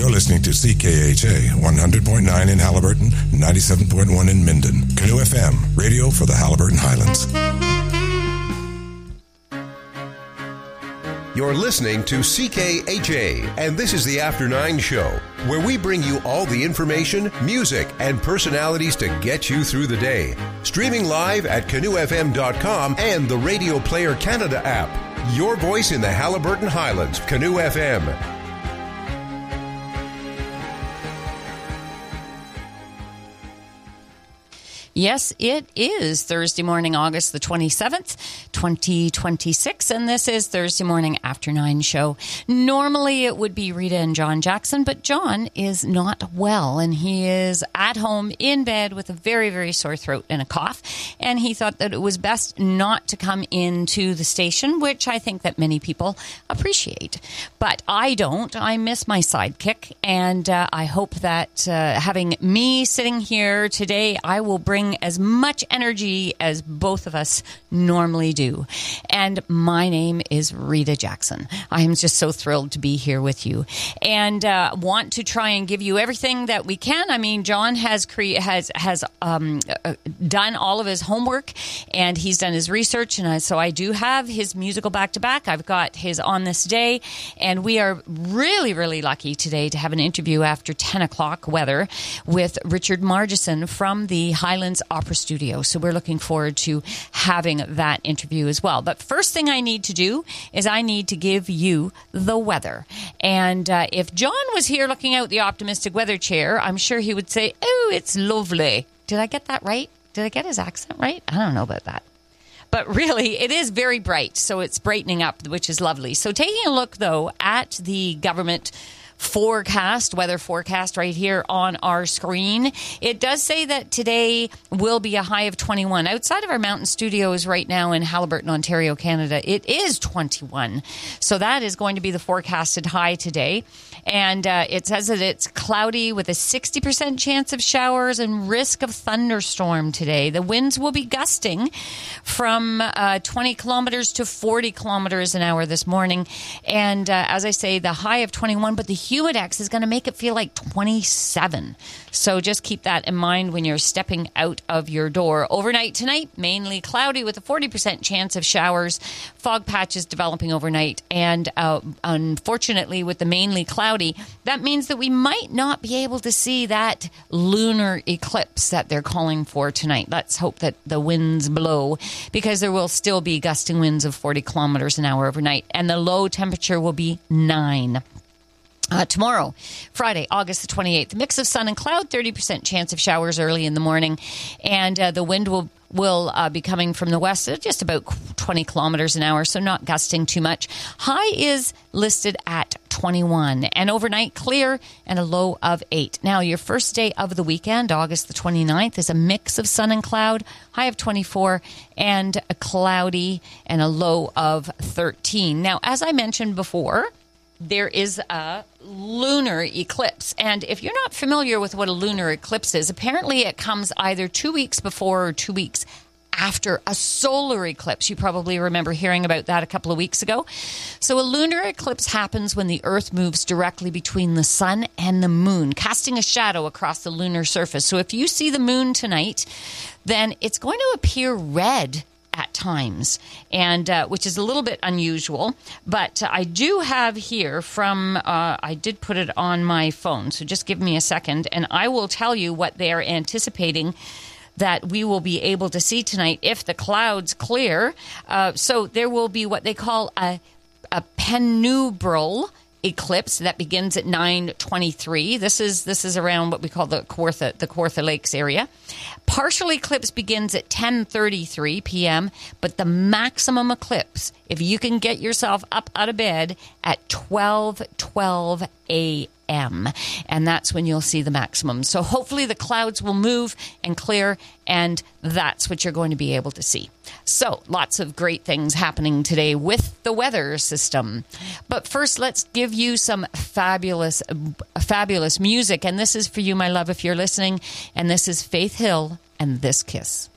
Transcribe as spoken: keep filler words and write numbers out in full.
You're listening to C K H A one hundred point nine in Haliburton, ninety-seven point one in Minden. Canoe F M, radio for the Haliburton Highlands. You're listening to C K H A, and this is the After Nine Show, where we bring you all the information, music, and personalities to get you through the day. Streaming live at canoe f m dot com and the Radio Player Canada app. Your voice in the Haliburton Highlands, Canoe F M. Yes, it is Thursday morning, August the twenty-seventh, twenty twenty-six, and this is Thursday Morning After Nine Show. Normally it would be Rita and John Jackson, but John is not well, and he is at home in bed with a very, very sore throat and a cough, and he thought that it was best not to come into the station, which I think that many people appreciate. But I don't. I miss my sidekick, and uh, I hope that uh, having me sitting here today, I will bring as much energy as both of us normally do. And my name is Rita Jackson. I am just so thrilled to be here with you and uh, want to try and give you everything that we can. I mean, John has cre- has has um, uh, done all of his homework and he's done his research, and I, so I do have his musical back to back. I've got his On This Day, and we are really, really lucky today to have an interview after ten o'clock weather with Richard Margison from the Highlands Opera Studio. So we're looking forward to having that interview as well. But first thing I need to do is I need to give you the weather. And uh, if John was here looking out the optimistic weather chair, I'm sure he would say, oh, it's lovely. Did I get that right? Did I get his accent right? I don't know about that. But really, it is very bright, so it's brightening up, which is lovely. So taking a look, though, at the government forecast, weather forecast right here on our screen. It does say that today will be a high of twenty-one. Outside of our mountain studios right now in Haliburton, Ontario, Canada, it is twenty-one. So that is going to be the forecasted high today. And uh, it says that it's cloudy with a sixty percent chance of showers and risk of thunderstorm today. The winds will be gusting from uh, twenty kilometers to forty kilometers an hour this morning. And uh, as I say, the high of twenty-one, but the Humidex is going to make it feel like twenty-seven. So just keep that in mind when you're stepping out of your door. Overnight tonight, mainly cloudy with a forty percent chance of showers. Fog patches developing overnight. And uh, unfortunately, with the mainly cloudy, that means that we might not be able to see that lunar eclipse that they're calling for tonight. Let's hope that the winds blow, because there will still be gusting winds of forty kilometers an hour overnight. And the low temperature will be nine. Uh, tomorrow, Friday, August the twenty-eighth, mix of sun and cloud, thirty percent chance of showers early in the morning, and uh, the wind will will uh, be coming from the west at just about twenty kilometers an hour, so not gusting too much. High is listed at twenty-one, and overnight clear and a low of eight. Now, your first day of the weekend, August the twenty-ninth, is a mix of sun and cloud, high of twenty-four, and a cloudy and a low of thirteen. Now, as I mentioned before, there is a lunar eclipse. And if you're not familiar with what a lunar eclipse is, apparently it comes either two weeks before or two weeks after a solar eclipse. You probably remember hearing about that a couple of weeks ago. So a lunar eclipse happens when the Earth moves directly between the sun and the moon, casting a shadow across the lunar surface. So if you see the moon tonight, then it's going to appear red at times, and uh, which is a little bit unusual. But uh, I do have here from, uh, I did put it on my phone, so just give me a second, and I will tell you what they are anticipating that we will be able to see tonight if the clouds clear. Uh, so there will be what they call a, a penumbral eclipse that begins at nine twenty-three. This is this is around what we call the Kawartha, the Kawartha Lakes area. Partial eclipse begins at ten thirty-three p.m., but the maximum eclipse, if you can get yourself up out of bed, at twelve twelve a.m., and that's when you'll see the maximum. So hopefully the clouds will move and clear, and that's what you're going to be able to see. So lots of great things happening today with the weather system. But first, let's give you some fabulous, fabulous music. And this is for you, my love, if you're listening. And this is Faith Hill and This Kiss.